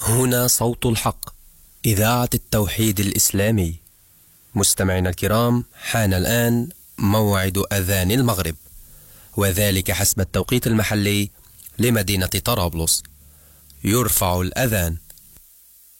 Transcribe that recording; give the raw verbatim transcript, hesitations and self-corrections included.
هنا صوت الحق، إذاعة التوحيد الإسلامي. مستمعينا الكرام، حان الآن موعد أذان المغرب، وذلك حسب التوقيت المحلي لمدينة طرابلس. يرفع الأذان.